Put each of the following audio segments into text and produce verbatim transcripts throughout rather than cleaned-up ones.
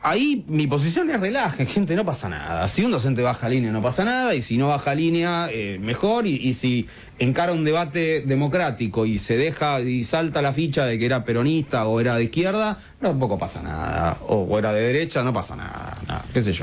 ahí mi posición es relaje, gente, no pasa nada. Si un docente baja línea no pasa nada, y si no baja línea, eh, mejor, y, y si encara un debate democrático y se deja y salta la ficha de que era peronista o era de izquierda, no, tampoco pasa nada. O, o era de derecha, no pasa nada, nada, qué sé yo.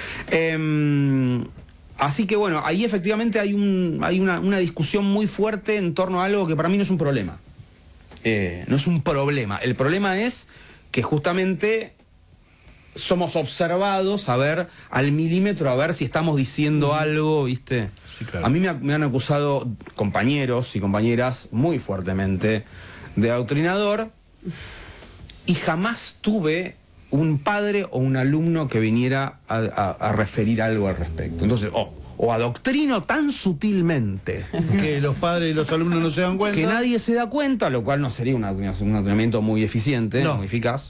Eh, así que bueno, ahí efectivamente hay, un, hay una, una discusión muy fuerte en torno a algo que para mí no es un problema. Eh, no es un problema. El problema es que justamente somos observados a ver al milímetro, a ver si estamos diciendo algo, ¿viste? Sí, claro. A mí me, me han acusado compañeros y compañeras muy fuertemente de adoctrinador, y jamás tuve un padre o un alumno que viniera a, a, a referir algo al respecto. Entonces, oh, o adoctrino tan sutilmente que los padres y los alumnos no se dan cuenta, que nadie se da cuenta, lo cual no sería una, un adoctrinamiento muy eficiente, no. muy eficaz.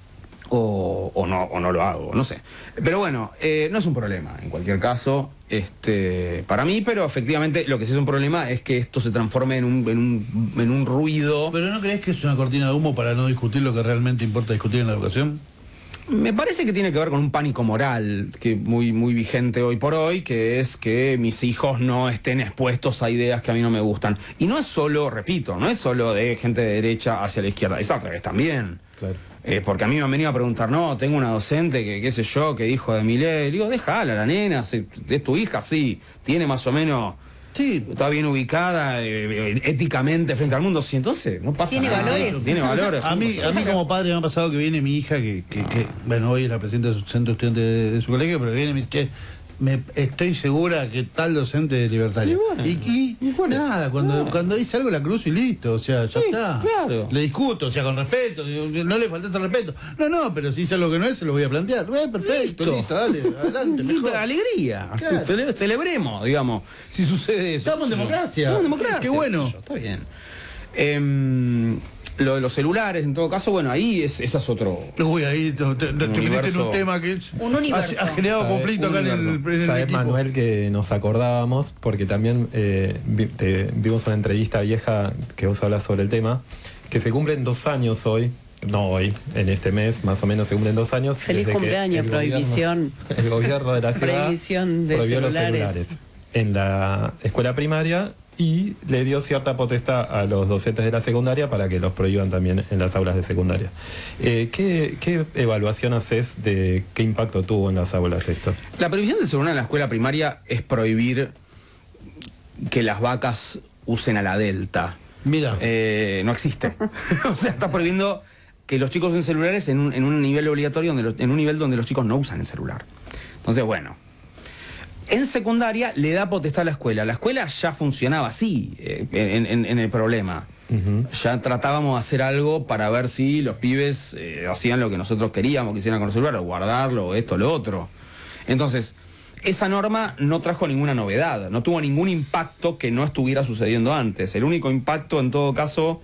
O, o, no, o no lo hago, no sé. Pero bueno, eh, no es un problema, en cualquier caso, este, para mí, pero efectivamente lo que sí es un problema es que esto se transforme en un, en un, en un ruido. ¿Pero no crees que es una cortina de humo para no discutir lo que realmente importa discutir en la educación? Me parece que tiene que ver con un pánico moral que muy, muy vigente hoy por hoy, que es que mis hijos no estén expuestos a ideas que a mí no me gustan. Y no es solo, repito, no es solo de gente de derecha hacia la izquierda, es al revés también. Claro. Eh, porque a mí me han venido a preguntar, no, tengo una docente que, qué sé yo, que dijo de Milei. Digo, déjala, la nena, se, es tu hija, sí, tiene más o menos, sí, está bien ubicada eh, éticamente frente al mundo, sí, entonces no pasa ¿Tiene nada. valores? Tiene valores. A mí, a mí como padre me ha pasado que viene mi hija, que, que, que bueno, hoy es la presidenta de su centro estudiante de, de su colegio, pero viene y me dice, che, me, estoy segura que tal docente es libertario. Y bueno, y, y, y bueno, nada, cuando, nada. cuando dice algo la cruzo y listo, o sea, ya Sí, está. claro. Le discuto, o sea, con respeto, no le falta el respeto. No, no, pero si dice algo que no es, se lo voy a plantear. Eh, perfecto, listo, Listo. dale, adelante, mejor. Alegría. Claro. Cele- Celebremos, digamos, si sucede eso. Estamos en democracia. Estamos en democracia. Qué bueno. Está bien. Em, lo de los celulares, en todo caso, bueno, ahí es, esa es otro. Uy, ahí te, te, te metiste en universo. un tema que es, Un universo. ha, ha generado Sabe- conflicto acá en el, en el Sabes, equipo. Manuel, que nos acordábamos, porque también eh, vi- te- vimos una entrevista vieja que vos hablas sobre el tema, que se cumplen dos años hoy, no hoy, en este mes, más o menos se cumplen dos años. Feliz desde que cumpleaños, el prohibición. Gobierno, el gobierno de la ciudad Prohibición de prohibió los celulares. celulares en la escuela primaria y le dio cierta potestad a los docentes de la secundaria para que los prohíban también en las aulas de secundaria. Eh, ¿qué, ¿Qué evaluación haces de qué impacto tuvo en las aulas esto? La prohibición del celular en la escuela primaria es prohibir que las vacas usen a la Delta. Mira, Eh, no existe. O sea, está prohibiendo que los chicos usen celulares en un, en un nivel obligatorio, donde los- en un nivel donde los chicos no usan el celular. Entonces, bueno. En secundaria le da potestad a la escuela. La escuela ya funcionaba así, eh, en, en- en el problema. Uh-huh. Ya tratábamos de hacer algo para ver si los pibes eh, hacían lo que nosotros queríamos que hicieran con el celular, o guardarlo, o esto, lo otro. Entonces, esa norma no trajo ninguna novedad, no tuvo ningún impacto que no estuviera sucediendo antes. El único impacto, en todo caso,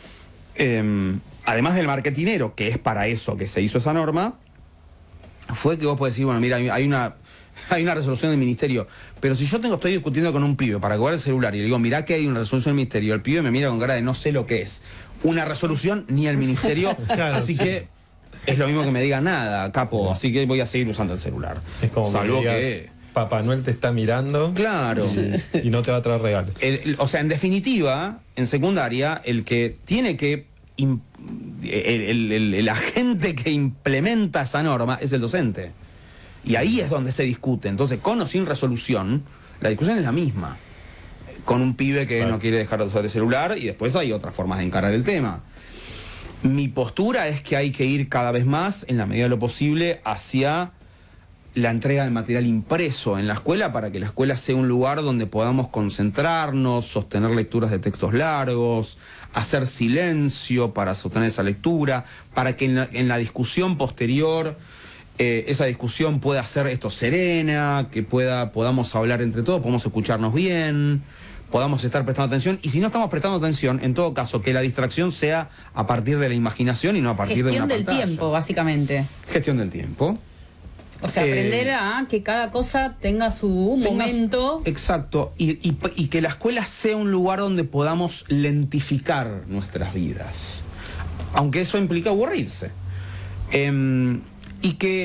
eh, además del marketinero, que es para eso que se hizo esa norma, fue que vos podés decir, bueno, mira, hay una... Hay una resolución del ministerio, pero si yo tengo, estoy discutiendo con un pibe para guardar el celular y le digo, mirá que hay una resolución del ministerio, el pibe me mira con cara de no sé lo que es. Una resolución ni el ministerio, Claro, así sí. que es lo mismo que me diga nada, capo, así que voy a seguir usando el celular. Es como Salvo que, digas, que... Papá Noel te está mirando, Claro. y, y no te va a traer regalos. El- el- o sea, en definitiva, en secundaria, el que tiene que... im- El, el- el- el agente que implementa esa norma es el docente. Y ahí es donde se discute. Entonces, con o sin resolución, la discusión es la misma. Con un pibe que Claro. no quiere dejar de usar el celular, y después hay otras formas de encarar el tema. Mi postura es que hay que ir cada vez más, en la medida de lo posible, hacia la entrega de material impreso en la escuela, para que la escuela sea un lugar donde podamos concentrarnos, sostener lecturas de textos largos, hacer silencio para sostener esa lectura, para que en la, en la discusión posterior eh, esa discusión pueda ser esto serena, que pueda, podamos hablar entre todos, podamos escucharnos bien, podamos estar prestando atención, y si no estamos prestando atención, en todo caso, que la distracción sea a partir de la imaginación y no a partir de una Gestión del pantalla. tiempo, básicamente. Gestión del tiempo. O sea, Eh, aprender a que cada cosa tenga su Tenga- momento. Exacto, y, y, y que la escuela sea un lugar donde podamos lentificar nuestras vidas, aunque eso implica aburrirse. Em, y que